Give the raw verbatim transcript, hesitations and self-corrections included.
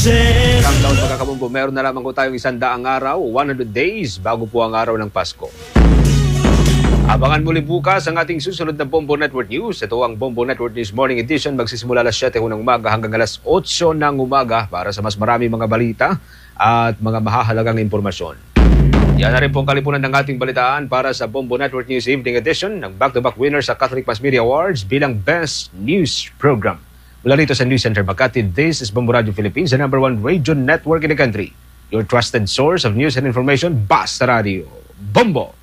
Sen. Ang taon mga kabombo, meron na lamang po tayong isang daang araw, one hundred days, bago po ang araw ng Pasko. Abangan muli bukas ang ating susunod na Bombo Network News. Ito ang Bombo Network News Morning Edition. Magsisimula alas siyete ng umaga hanggang alas otso ng umaga para sa mas marami mga balita at mga mahahalagang impormasyon. Yan na rin po ang kalipunan ng ating balitaan para sa Bombo Network News Evening Edition ng back-to-back winner sa Catholic Mass Media Awards bilang Best News Program. Mula rito sa News Center Makati, this is Bombo Radio Philippines, the number one radio network in the country. Your trusted source of news and information, Basta Radio. Bombo!